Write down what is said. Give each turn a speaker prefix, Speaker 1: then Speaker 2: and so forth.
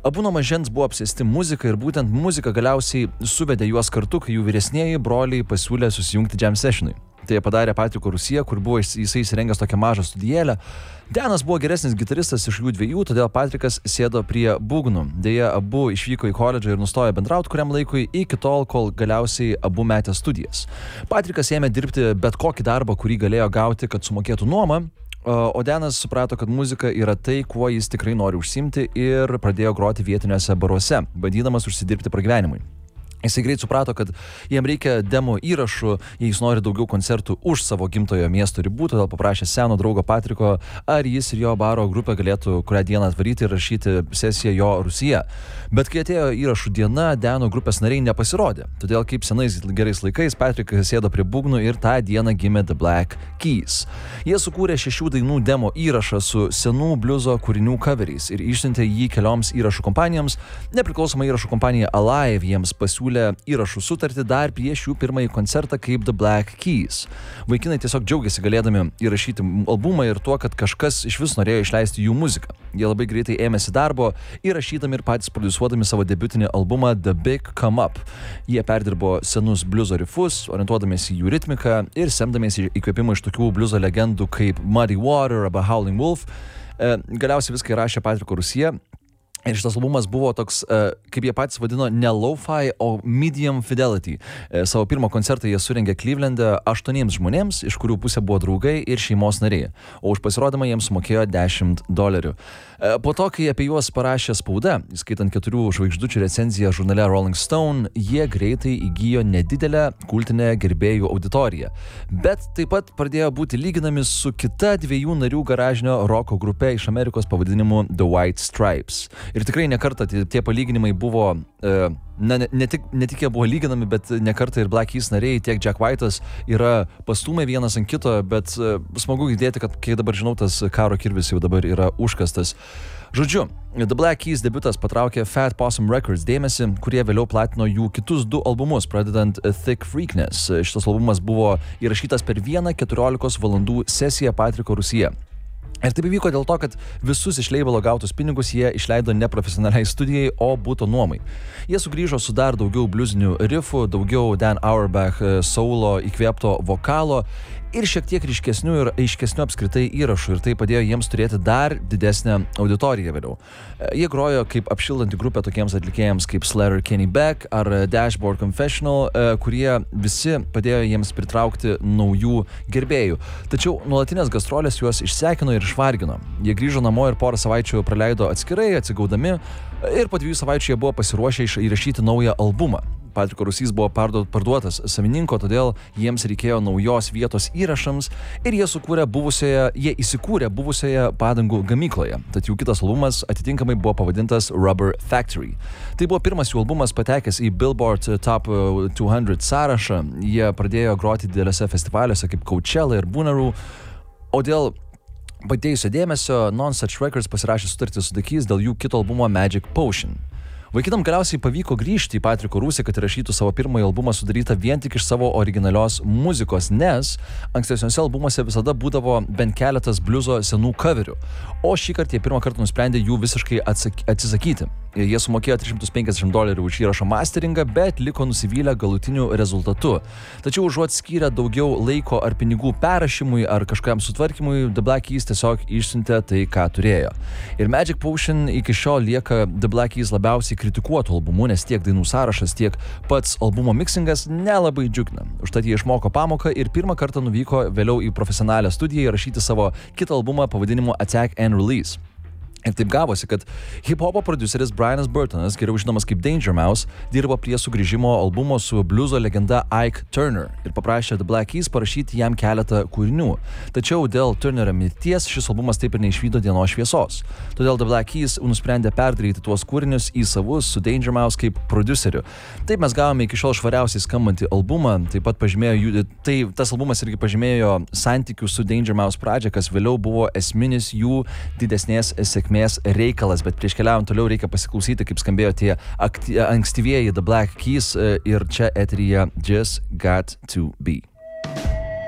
Speaker 1: Abu nuo mažens buvo apsėsti muzika ir būtent muzika galiausiai suvedė juos kartu, kai jų vyresnieji broliai pasiūlė susijungti jam sessionui. Tai padarė Patriko Rūsyje, kur buvo jisai įsirengęs tokią mažą studijėlę. Danas buvo geresnis gitaristas iš jų dviejų, todėl Patrikas sėdo prie būgnų. Deja, abu išvyko į koledžą ir nustojo bendrauti kuriam laikui, iki tol, kol galiausiai abu metė studijas. Patrikas ėmė dirbti bet kokį darbą, kurį galėjo gauti, kad sumokėtų nuomą, o Danas suprato, kad muzika yra tai, kuo jis tikrai nori užsiimti ir pradėjo groti vietiniuose baruose, bandydamas užsidirbti pragyvenimui. Jisai greit suprato, kad jam reikia demo įrašų, jei jis nori daugiau koncertų už savo gimtojo miesto ribų, todėl paprašė seno draugo Patriko, ar jis ir jo baro grupė galėtų kurią dieną atvaryti ir rašyti sesiją jo Rūsyje. Bet kai atėjo įrašų diena, Dano grupės nariai nepasirodė. Todėl kaip senais gerais laikais Patrikas sėdo prie būgnų ir tą dieną gimė The Black Keys. Jie sukūrė 6 dainų demo įrašą su senų bliuzo kūrinių coveriais ir išsiuntė jį kelioms įrašų kompanijoms. Nepriklausoma įrašų kompanija Alive jiems pasiūlė įrašų sutartį dar prieš jų pirmąjį koncertą kaip The Black Keys. Vaikinai tiesiog džiaugiasi galėdami įrašyti albumą ir tuo, kad kažkas iš vis norėjo išleisti jų muziką. Jie labai greitai ėmėsi darbo, įrašydami ir patys produsuodami savo debiutinį albumą The Big Come Up. Jie perdirbo senus bliuzo rifus, orientuodamiesi į jų ritmiką ir semdamiesi įkvėpimą iš tokių bliuzo legendų kaip Muddy Water arba Howling Wolf. Galiausiai viską įrašė Patriko Rūsyje. Ir šitas albumas buvo toks, kaip jie patys vadino, ne lo-fi, o medium fidelity. Savo pirmą koncertą jie surengė Clevelande 8 žmonėms, iš kurių pusė buvo draugai ir šeimos nariai. O už pasirodymą jiems sumokėjo $10. Po to, kai apie juos parašė spauda, įskaitant 4 žvaigždučių recenziją žurnale Rolling Stone, jie greitai įgijo nedidelę kultinę gerbėjų auditoriją. Bet taip pat pradėjo būti lyginami su kita 2 narių garažinio roko grupe iš Amerikos pavadinimu The White Stripes. Ir tikrai nekartą tie palyginimai buvo, ne tik jie buvo lyginami, bet nekartą ir Black Keys nariai, tiek Jack White'as yra pastūmę vienas ant kito, bet smagu girdėti, kad kiek dabar žinau, tas karo kirvis jau dabar yra užkastas. Žodžiu, The Black Keys debiutas patraukė Fat Possum Records dėmesį, kurie vėliau platino jų kitus 2 albumus, pradedant Thick Freakness. Šitas albumas buvo įrašytas per vieną 14 valandų sesiją Patriko Rūsyje. Ir taip įvyko dėl to, kad visus iš leibelo gautus pinigus jie išleido ne profesionaliai studijai, o buto nuomai. Jie sugrįžo su dar daugiau bliuzinių riffų, daugiau Dan Auerbach soulo įkvėpto vokalo ir šiek tiek ryškesnių ir aiškesnių apskritai įrašų, ir tai padėjo jiems turėti dar didesnę auditoriją vėliau. Jie grojo kaip apšildanti grupė tokiems atlikėjams kaip Slayer Kenny Beck ar Dashboard Confessional, kurie visi padėjo jiems pritraukti naujų gerbėjų. Tačiau nuolatinės gastrolės juos išsekino ir išvargino. Jie grįžo namo ir porą savaičių praleido atskirai, atsigaudami, ir po 2 savaičių jie buvo pasiruošę įrašyti naują albumą. Patriko Rūsys buvo parduotas savininko, todėl jiems reikėjo naujos vietos įrašams ir jie įsikūrė buvusioje padangų gamykloje. Tad jų kitas albumas atitinkamai buvo pavadintas Rubber Factory. Tai buvo pirmas jų albumas patekęs į Billboard Top 200 sąrašą. Jie pradėjo groti didelėse festivaliuose kaip Coachella ir Bonnaroo, o dėl padėjusio dėmesio Non-Such Records pasirašė sutartį su The Keys dėl jų kito albumo Magic Potion. Vaikinam galiausiai pavyko grįžti į Patriko Rūsį, kad įrašytų savo pirmąjį albumą sudarytą vien tik iš savo originalios muzikos, nes ankstesniuose albumuose visada būdavo bent keletas bliuzo senų coverių, o šį kartą jie pirmą kartą nusprendė jų visiškai atsisakyti. Jie sumokėjo $350 už įrašo masteringą, bet liko nusivylę galutiniu rezultatu. Tačiau užuot skyrę daugiau laiko ar pinigų perrašymui ar kažkokiam sutvarkymui, The Black Keys tiesiog išsiuntė tai, ką turėjo. Ir Magic Potion iki šiol lieka The Black Keys labiausiai kritikuotų albumų, nes tiek dainų sąrašas, tiek pats albumo mixingas nelabai džiugina. Užtat jie išmoko pamoką ir pirmą kartą nuvyko vėliau į profesionalią studiją įrašyti savo kitą albumą pavadinimu Attack and Release. Ir taip gavosi, kad hip-hopo prodiuseris Brianas Burtonas, geriau žinomas kaip Danger Mouse, dirbo prie sugrįžimo albumo su bliuzo legenda Ike Turner ir paprašė The Black Keys parašyti jam keletą kūrinių. Tačiau dėl Turnerio mirties šis albumas taip ir neišvydo dienos šviesos. Todėl The Black Keys nusprendė perdaryti tuos kūrinius į savus su Danger Mouse kaip prodiuseriu. Taip mes gavome iki šiol švariausiai skambantį albumą, taip pat tas albumas irgi pažymėjo santykių su Danger Mouse pradžią, kas vėliau buvo esminis jų didesnės sėkmės reikalas, bet prieš keliaujant toliau reikia pasiklausyti, kaip skambėjo tie ankstyvieji The Black Keys ir čia eteryje Just Got To Be.